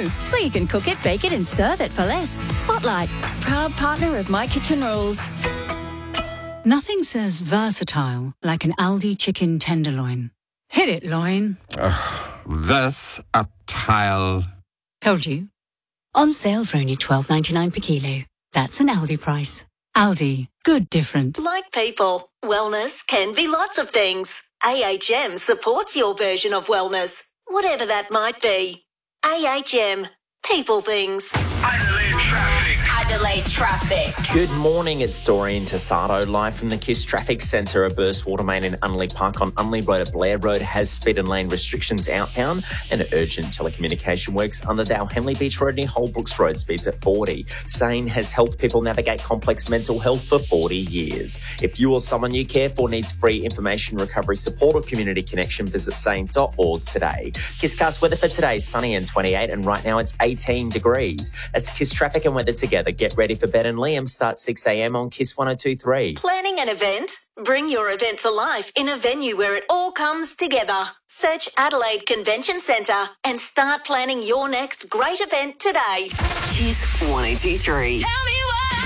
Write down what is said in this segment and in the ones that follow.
so you can cook it, bake it and serve it for less. Spotlight, proud partner of My Kitchen Rules. Nothing says versatile like an Aldi chicken tenderloin. Hit it, loin. This a tile. Told you. On sale for only $12.99 per kilo. That's an Aldi price. Aldi, good different. Like people, wellness can be lots of things. AHM supports your version of wellness, whatever that might be. AHM, people things. Adelaide traffic. Good morning, it's Doreen Tassado, live from the KISS Traffic Centre. A burst water main in Unley Park on Unley Road at Blair Road has speed and lane restrictions outbound, and urgent telecommunication works under Dow Henley Beach Road near Holbrooks Road, speeds at 40. SANE has helped people navigate complex mental health for 40 years. If you or someone you care for needs free information, recovery support or community connection, visit sane.org today. KISScast weather for today, sunny and 28, and right now it's 18 degrees. That's KISS Traffic and weather together. Get ready for Ben and Liam. Start 6 a.m. on KISS 102.3. Planning an event? Bring your event to life in a venue where it all comes together. Search Adelaide Convention Centre and start planning your next great event today. KISS 102.3. Tell me why.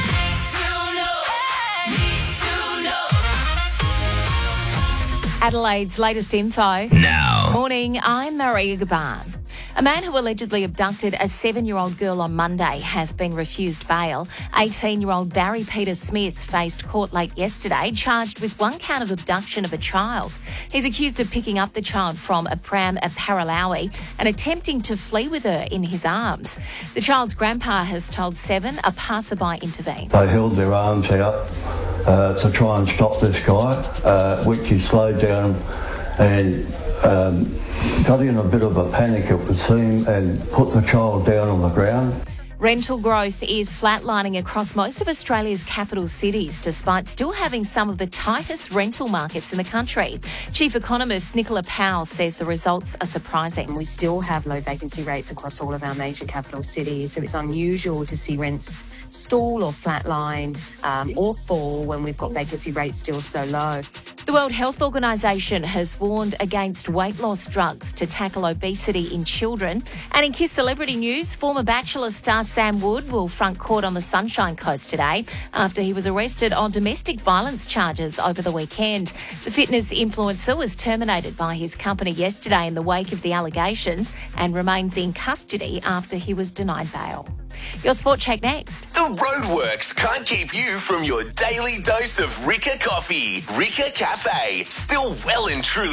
Need to know. Adelaide's latest info. Now. Morning, I'm Maria Gaban. A man who allegedly abducted a 7-year-old girl on Monday has been refused bail. 18-year-old Barry Peter Smith faced court late yesterday, charged with 1 count of abduction of a child. He's accused of picking up the child from a pram at Paralawi and attempting to flee with her in his arms. The child's grandpa has told Seven a passerby intervened. They held their arms out to try and stop this guy, which he slowed down and got in a bit of a panic, it would seem, and put the child down on the ground. Rental growth is flatlining across most of Australia's capital cities, despite still having some of the tightest rental markets in the country. Chief economist Nicola Powell says the results are surprising. We still have low vacancy rates across all of our major capital cities, so it's unusual to see rents stall or flatline or fall when we've got vacancy rates still so low. The World Health Organisation has warned against weight loss drugs to tackle obesity in children. And in KISS celebrity news, former Bachelor star Sam Wood will front court on the Sunshine Coast today after he was arrested on domestic violence charges over the weekend. The fitness influencer was terminated by his company yesterday in the wake of the allegations and remains in custody after he was denied bail. Your Sport Check next. The roadworks can't keep you from your daily dose of Rika coffee. Rika Cafe, still well and truly